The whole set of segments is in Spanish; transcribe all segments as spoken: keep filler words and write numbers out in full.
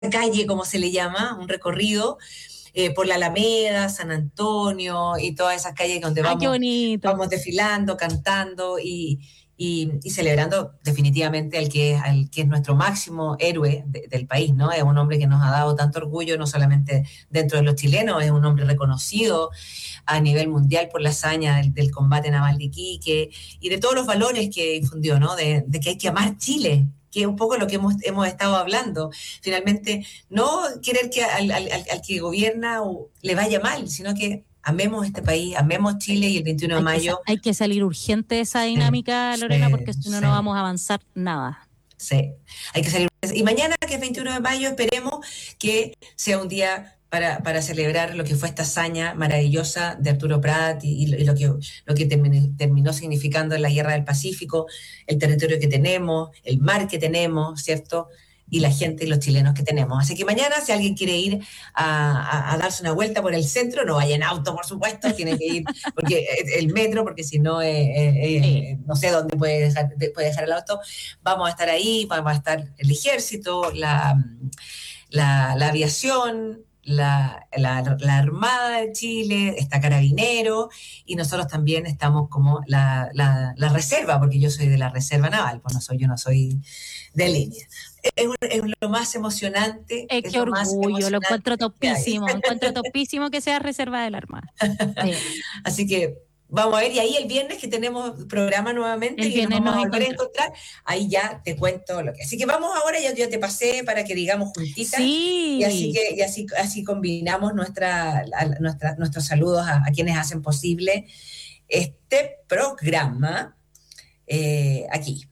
calle, como se le llama, un recorrido eh, por la Alameda, San Antonio y todas esas calles donde Ay, qué vamos, bonito. vamos desfilando, cantando y, y, y celebrando definitivamente al que, al que es nuestro máximo héroe de, del país, ¿no? Es un hombre que nos ha dado tanto orgullo, no solamente dentro de los chilenos, es un hombre reconocido a nivel mundial por la hazaña del, del combate naval de Iquique y de todos los valores que infundió, ¿no? De, de que hay que amar Chile, que es un poco lo que hemos, hemos estado hablando. Finalmente, no querer que al, al, al que gobierna le vaya mal, sino que amemos este país, amemos Chile y el veintiuno de mayo... Hay que, hay que salir urgente de esa dinámica, sí, Lorena, porque si no, sí. no vamos a avanzar nada. Sí, hay que salir. Y mañana, que es veintiuno de mayo, esperemos que sea un día para, para celebrar lo que fue esta hazaña maravillosa de Arturo Prat y, y lo que, lo que terminó, terminó significando en la Guerra del Pacífico, el territorio que tenemos, el mar que tenemos, ¿cierto?, y la gente y los chilenos que tenemos. Así que mañana, si alguien quiere ir a, a, a darse una vuelta por el centro, no vaya en auto, por supuesto, tiene que ir porque el metro, porque si no, eh, eh, eh, no sé dónde puede dejar, puede dejar el auto. Vamos a estar ahí, vamos a estar el ejército, la, la, la aviación, La, la, la Armada de Chile, está Carabinero, y nosotros también estamos como la, la, la reserva, porque yo soy de la Reserva Naval, pues no soy, yo no soy de línea. Es, es lo más emocionante. Es, es qué lo orgullo, lo encuentro topísimo, encuentro topísimo que sea Reserva del Armada. Sí. Así que vamos a ver, y ahí el viernes que tenemos programa nuevamente y nos vamos a volver a encontrar, ahí ya te cuento lo que. Así que vamos ahora, ya, ya te pasé para que digamos juntitas, sí. y así que y así, así combinamos nuestra, nuestra, nuestros saludos a, a quienes hacen posible este programa. Eh, aquí.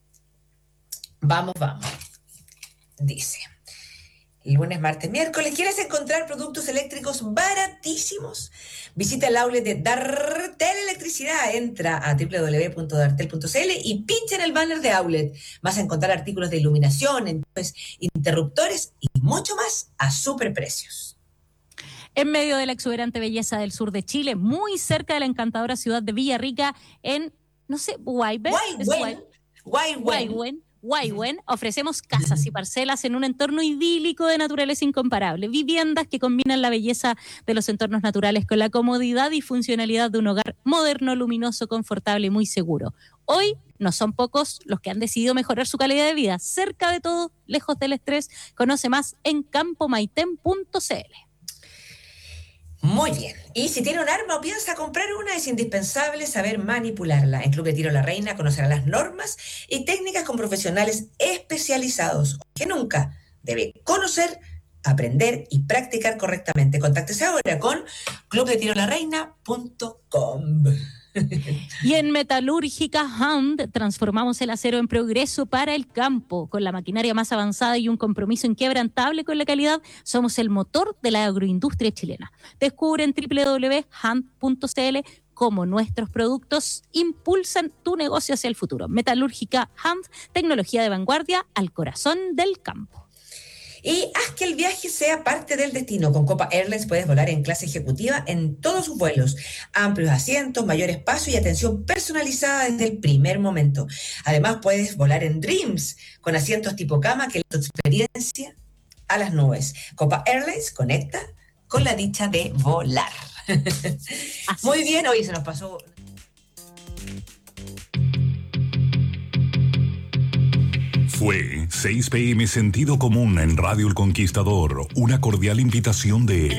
Vamos, vamos. Dice. Lunes, martes, miércoles. ¿Quieres encontrar productos eléctricos baratísimos? Visita el outlet de Dartel Electricidad. Entra a doble u doble u doble u punto dartel punto c l y pincha en el banner de outlet. Vas a encontrar artículos de iluminación, interruptores y mucho más a superprecios. En medio de la exuberante belleza del sur de Chile, muy cerca de la encantadora ciudad de Villarrica, en, no sé, Guayben. Guayben. Guaywen, ofrecemos casas y parcelas en un entorno idílico de naturaleza incomparable, viviendas que combinan la belleza de los entornos naturales con la comodidad y funcionalidad de un hogar moderno, luminoso, confortable y muy seguro. Hoy no son pocos los que han decidido mejorar su calidad de vida, cerca de todo, lejos del estrés. Conoce más en campo maiten punto c l. Muy bien. Y si tiene un arma o piensa comprar una, es indispensable saber manipularla. En Club de Tiro La Reina conocerá las normas y técnicas con profesionales especializados que nunca debe conocer, aprender y practicar correctamente. Contáctese ahora con club de tiro la reina punto com. Y en Metalúrgica Hand transformamos el acero en progreso para el campo. Con la maquinaria más avanzada y un compromiso inquebrantable con la calidad, somos el motor de la agroindustria chilena. Descubre en doble u doble u doble u punto hand punto c l cómo nuestros productos impulsan tu negocio hacia el futuro. Metalúrgica Hand, tecnología de vanguardia al corazón del campo. Y haz que el viaje sea parte del destino. Con Copa Airlines puedes volar en clase ejecutiva en todos sus vuelos. Amplios asientos, mayor espacio y atención personalizada desde el primer momento. Además, puedes volar en Dreams con asientos tipo cama que tu experiencia a las nubes. Copa Airlines conecta con la dicha de volar. Muy bien, hoy se nos pasó... Fue seis pe eme Sentido Común en Radio El Conquistador. Una cordial invitación de...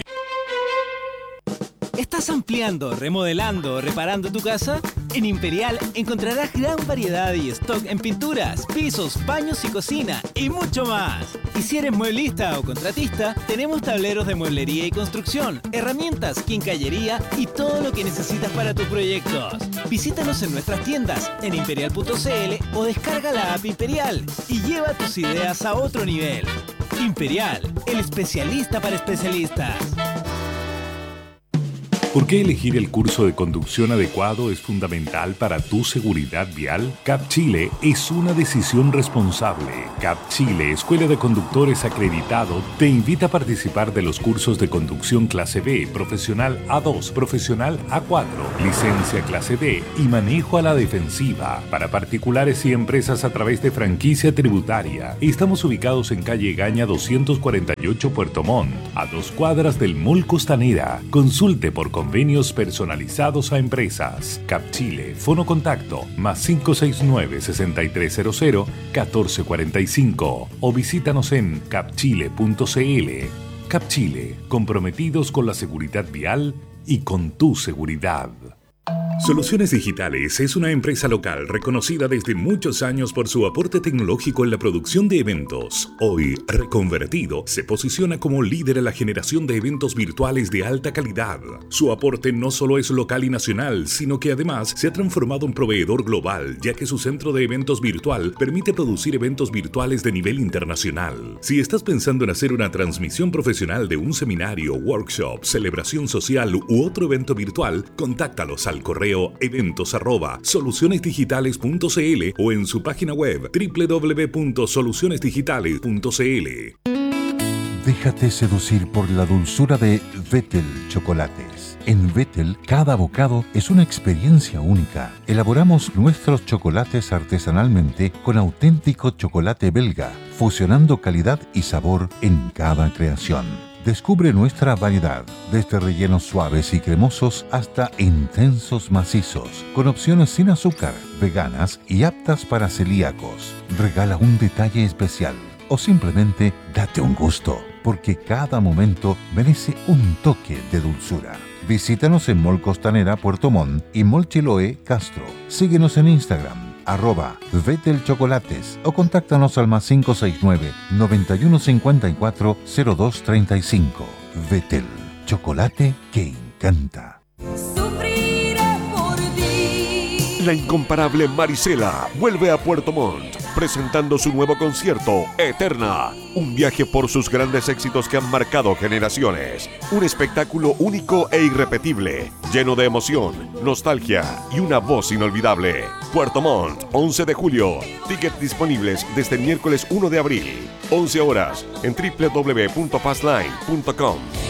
¿Estás ampliando, remodelando o reparando tu casa? En Imperial encontrarás gran variedad y stock en pinturas, pisos, baños y cocina y mucho más. Y si eres mueblista o contratista, tenemos tableros de mueblería y construcción, herramientas, quincallería y todo lo que necesitas para tus proyectos. Visítanos en nuestras tiendas en imperial punto c l o descarga la app Imperial y lleva tus ideas a otro nivel. Imperial, el especialista para especialistas. ¿Por qué elegir el curso de conducción adecuado es fundamental para tu seguridad vial? CAP Chile es una decisión responsable. CAP Chile, Escuela de Conductores acreditado, te invita a participar de los cursos de conducción clase B, profesional A dos, profesional A cuatro, licencia clase D y manejo a la defensiva para particulares y empresas a través de franquicia tributaria. Estamos ubicados en calle Gaña doscientos cuarenta y ocho Puerto Montt, a dos cuadras del Mall Costanera. Consulte por convenios personalizados a empresas. CAP Chile, fono contacto, más cinco seis nueve, seis tres cero cero, uno cuatro cuatro cinco o visítanos en capchile punto cl. CAP Chile, comprometidos con la seguridad vial y con tu seguridad. Soluciones Digitales es una empresa local reconocida desde muchos años por su aporte tecnológico en la producción de eventos. Hoy, reconvertido, se posiciona como líder en la generación de eventos virtuales de alta calidad. Su aporte no solo es local y nacional, sino que además se ha transformado en proveedor global, ya que su centro de eventos virtual permite producir eventos virtuales de nivel internacional. Si estás pensando en hacer una transmisión profesional de un seminario, workshop, celebración social u otro evento virtual, contáctalos al correo eventos arroba solucionesdigitales punto cl o en su página web doble u doble u doble u punto soluciones digitales punto cl. Déjate seducir por la dulzura de Vettel Chocolates. En Vettel, cada bocado es una experiencia única. Elaboramos nuestros chocolates artesanalmente con auténtico chocolate belga, fusionando calidad y sabor en cada creación. Descubre nuestra variedad, desde rellenos suaves y cremosos hasta intensos macizos, con opciones sin azúcar, veganas y aptas para celíacos. Regala un detalle especial o simplemente date un gusto, porque cada momento merece un toque de dulzura. Visítanos en Mall Costanera Puerto Montt y Mall Chiloé Castro. Síguenos en Instagram, arroba Vettel Chocolates o contáctanos al más cinco seis nueve, noventa y uno cincuenta y cuatro, cero dos treinta y cinco. Vettel, chocolate que encanta. La incomparable Marisela vuelve a Puerto Montt, presentando su nuevo concierto, Eterna. Un viaje por sus grandes éxitos que han marcado generaciones. Un espectáculo único e irrepetible, lleno de emoción, nostalgia y una voz inolvidable. Puerto Montt, once de julio. Tickets disponibles desde el miércoles uno de abril. once horas en doble u doble u doble u punto fastline punto com.